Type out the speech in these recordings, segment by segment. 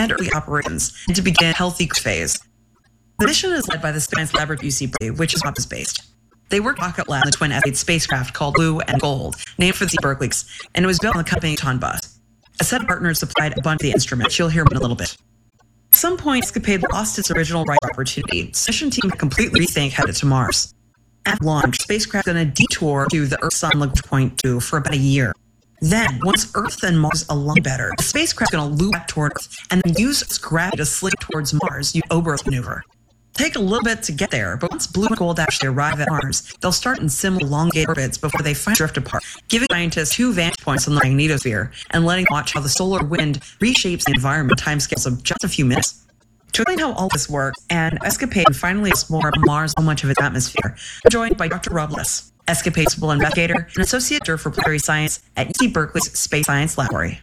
and early operations and to begin a healthy phase. The mission is led by the Science Lab at UC Berkeley, which is office-based. They work Rocket Lab on the twin S8 spacecraft called Blue and Gold, named for the Berkeley, and it was built on the company Ton bus. A set of partners supplied a bunch of the instruments. You'll hear about in a little bit. At some point, Escapade lost its original right opportunity. The mission team completely rethink headed to Mars. At launch, spacecraft going to detour to the Earth-Sun Lagrange point 2 for about a year. Then, once Earth and Mars align better, the spacecraft is going to loop back toward Earth and then use its gravity to slip towards Mars, use Oberth maneuver. Take a little bit to get there, but once Blue and Gold actually arrive at Mars, they'll start in similar elongated orbits before they finally drift apart, giving scientists 2 vantage points on the magnetosphere and letting them watch how the solar wind reshapes the environment timescales of just a few minutes. To explain how all this works and Escapade and finally explore Mars so much of its atmosphere, I'm joined by Dr. Rob Less, Escapade's principal investigator and associate director for planetary science at UC Berkeley's Space Science Laboratory.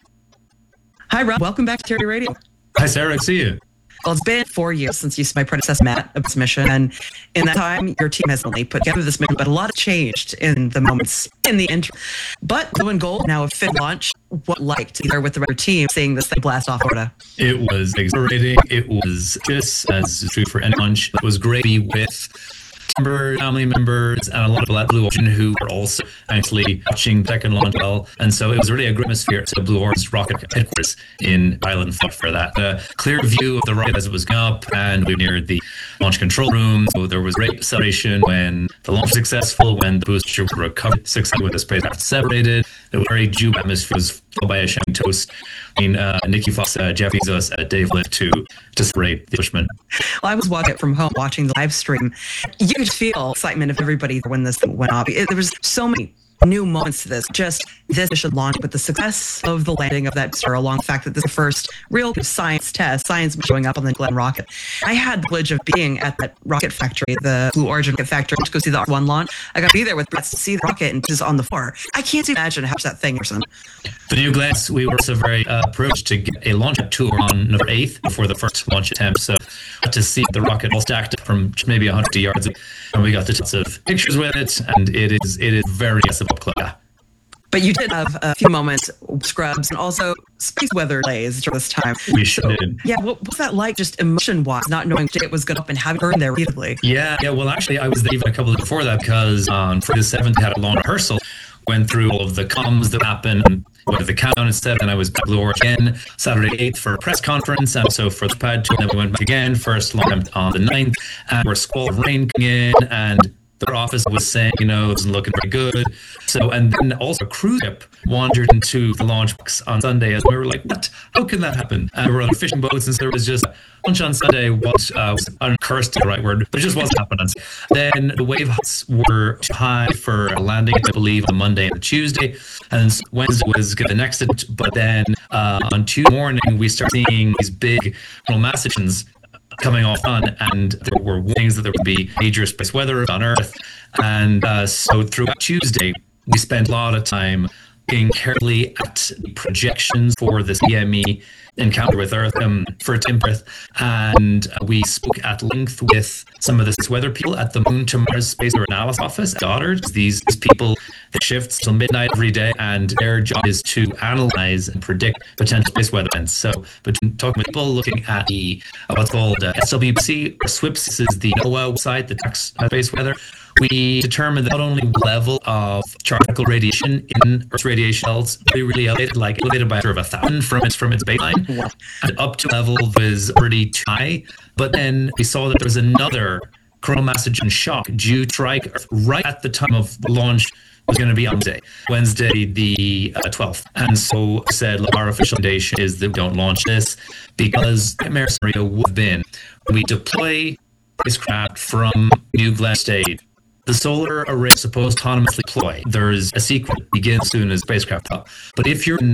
Hi, Rob. Welcome back to Terry Radio. Hi, Sarah. See you. Well, it's been 4 years since you, my predecessor, Matt, of this mission, and in that time, your team has only put together this mission, but a lot has changed in the moments in the interim. But Blue and Gold now have fit launch. What liked either with the rest of your team seeing this thing blast off Florida? It was exhilarating. It was just as true for any launch. It was great to be with family members and a lot of people at Blue Origin who were also actually watching the second launch well. And so it was really a great atmosphere to Blue Origin's rocket headquarters in Island for that. A clear view of the rocket as it was going up, and we neared the launch control room. So there was great celebration when the launch was successful, when the booster recovered successfully, when the spacecraft separated. It was a very jubilant atmosphere. It was followed by a shouting toast. Nikki Fox, Jeff Bezos, Dave Litt to celebrate the accomplishment. Well, I was watching it from home, watching the live stream. You could feel excitement of everybody when this went off. There was so many new moments to this. Just this mission launch with the success of the landing of that booster, along the fact that this is the first real science test, science showing up on the Glenn rocket. I had the privilege of being at that rocket factory, the Blue Origin rocket factory, to go see the R1 launch. I got to be there with Brett to see the rocket and just on the floor. I can't imagine how much that thing person. The New Glenn, we were also very privileged to get a launch tour on November 8th before the first launch attempt. So to see the rocket all stacked up from maybe 100 yards, and we got the tons of pictures with it, and it is very impressive up close. But you did have a few moments, scrubs, and also space weather delays during this time. We sure did. Yeah, what was that like, just emotion-wise, not knowing it was going up and having burned there repeatedly? Yeah. Well, actually, I was there even a couple of days before that because on Friday the 7th, we had a long rehearsal, went through all of the comms that happened, and went to the countdown instead, and I was back at Blue Origin Saturday 8th for a press conference, and so for the pad tour, and then we went back again, first launch on the 9th, and we're squall of rain coming in, and their office was saying, it wasn't looking very good. So, and then also a cruise ship wandered into the launch box on Sunday, as we were like, what? How can that happen? And we were on fishing boats, and so there was just launch on Sunday was uncursed, the right word, but it just wasn't happening. Then the wave heights were too high for a landing, I believe, on Monday and Tuesday, and Wednesday was the next, but then on Tuesday morning, we started seeing these big mass ejections coming off on, and there were warnings that there would be major space weather on Earth. And so throughout Tuesday, we spent a lot of time looking carefully at the projections for the CME encounter with Earth for Earth, and we spoke at length with some of the weather people at the Moon to Mars Space Weather Analysis Office at Goddard. These people, they shift till midnight every day, and their job is to analyze and predict potential space weather events. So between talking with people, looking at the what's called SWPC or SWIPS, this is the NOAA website that tracks space weather, we determined that not only level of particle radiation in Earth's radiation belts really elevated, like elevated by sort of 1,000 from its baseline, and up to level was already too high. But then we saw that there was another coronal mass ejection shock due to strike Earth right at the time of the launch. Was going to be on Wednesday the 12th. And so I said, look, our official recommendation is that we don't launch this, because the nightmare scenario would have been when we deploy spacecraft from New Glenn State. The solar array is supposed to autonomously deploy. There is a sequence that begins as soon as spacecraft up. But if you're